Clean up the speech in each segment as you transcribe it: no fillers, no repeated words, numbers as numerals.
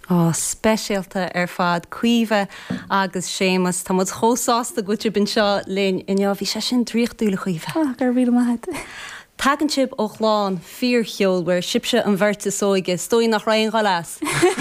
Speisialta fad cuiomh agus sémas tá chósásta go bin seo léin inneá bhí sé sin tríochtúla chuomh. Gur bhí maithe. Tagan sib ó chláán fíorcheol bhar sibse an bhirrta sóige, stóí nach raon galas.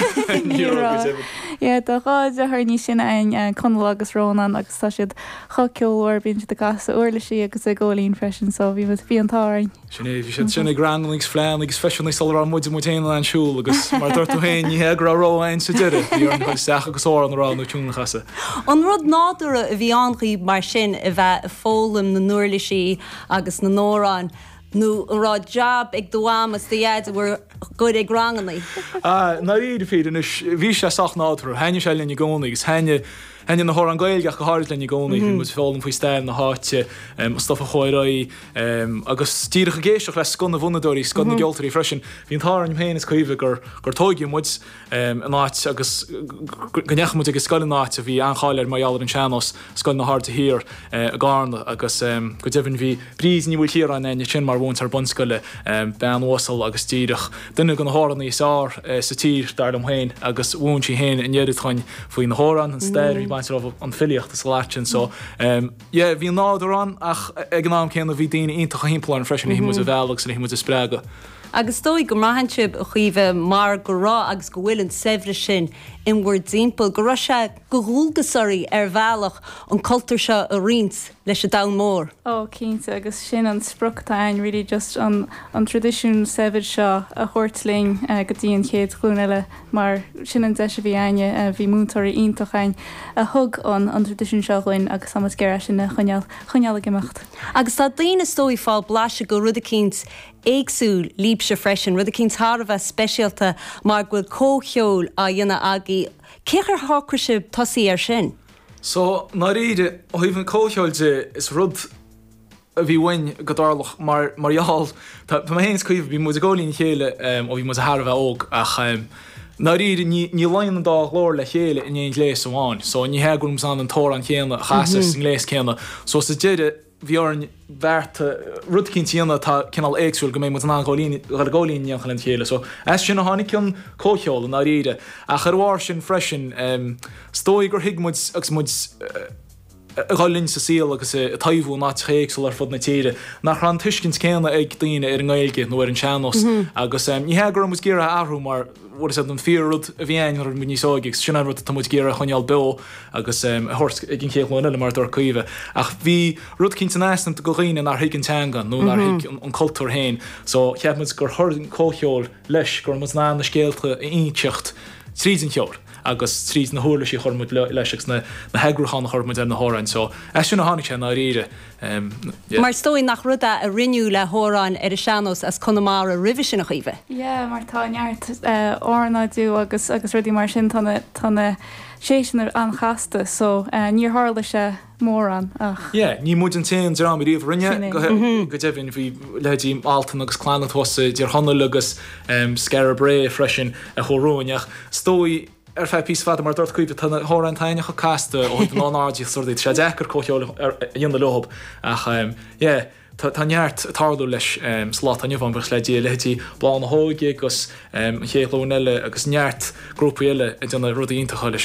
Ié do gáid a th ní sin ein conla agus rónan agus tá siad choceolhar bíon si a casa uirla sí agus a ggólín freisin so bhí bhí antáin. Sinné bhí sé sinna granlings flein agus feisiúna solrá muide mutéine an siúil agus mar dúirtú héin ní heag ráin sa duire bhí an seach agus ó an rá nó túna chasa. An rud nádúra a bhí anchaí mar sin a bheith fólam na nuirla sí agus na nórán. Nu rá job ag doámas de iad bhar good ag ranganlaí. Na iad féidir bhí sé sach nátar, haine sé lenne gcónaí, gus haine na hór an gailgeach go háir lenne gcónaí, mu fálam faoi steim na háte, stofa choiráí, agus tíirecha géisioach leis scona bhunadóirí, scona geoltarí freisin, hín tá an héananas chuomh gur tóigi muid an áit agus gneachmut agus scoil áit a bhí ancháir maiall an seanos scoil na háta hir a gána agus go dehann bhí brís ní bhfuil chéar an sin mar bhaint ar bunscoile ben ósal agus tíirech. Duine go na háran í sár sa tír dar am héin agus bhún sí héin in iad chuin faoin na háran an steir bhí baint an filiocht is láin so bhí náidir an ach ag ná céanna bhí daine iontacha himplair an freisin hí mu a bhealagus san hí mu a spréga. Agus dói go maithintib a chuomh mar go rá agus go bhfuil an sefre sin in bhfuir dímpel go raibh se go dhúlgasarí ar bhealach an cultúr seo a rins leis a dam mór. Cínta agus sin an spruchtáin really just an tradiisiún sefir seo a chuirtling go dtíon chéad chlúile mar sin an deise bhí aine bhí múntarí iontachain a thug an tradiisiún seo chuin agus samas geire sin na chuneala gimacht. Agus tá daoine stóí fáil blaise go rud a cíns éagsúil líbse freisin, rud a cíns thar a bheith speisialta mar go cócheol a dhéanana agé. Céchar hácra sib tosaí ar sin? So na réide ó híhann cócheoilte is rud a bhí bhain godálach mar jaall Tá héins chuomh bhí mu a ggólín chéile ó bhí mu a thar bheith óg ach na réide ní leon dá glóir le chéile in éon lééis amháin, so ní heagúm san an tór an chéanna chasas an lééis chéanna, so sa deide bhí an bhharrta rudcinn tíanana tá cinál éagsúil go mé mu an ggólín neanchan an chéile, so es sin na hánig cin cócheol na réide a chuhhair sin freisin stói gur hiigmuid agus muid gáilinn sa síl agus taimhú ná chéagsúil ar fud na tíre nach ran tuiscint céanna ag daine ar an gailge nó ar an seanos agus ní heagur mu géire ahrú mar what is an fearrud a bhíon ar muní sóigh sin rud tá muid géire chuneal be agus thuirt gin chéchláile mar dor cuimheh ach bhí rud cinnta neistan go ghaoine nar hiigh an teanga nó nar an cultúr héin, so cheapmuid gur thuirn cócheol leis gur mu ná na scéalta ionteocht tríd an cheor. Agus tríd na hóla sí chormud leis na hegrúchan chormud ar na hórain, so sin na hánig sé na réire. Mar stói nach ruda a rinú le hóráin ar a seanos as Connemara rih sin nach chuomh? Mar táneart ánaidú agus rudí mar sin tána séisinar an chasta, so níor hála se mór an ach. Ní múid an téan rám riomh rinne go dehann bhí leidí altan agus clána thosa dear honla agus scar bré freisin a chóróineach stói ar fe pí fada mar dort cuiimh tanna hóran taine chu casta ó an áardí suirdaí sé dechar cócheol ar dionda lob ach tá neart tarlú leis slát an jofan bres leidí letí blá na hóige agus chéhlóile agus neart grúpa eile a donna rudí intacha leis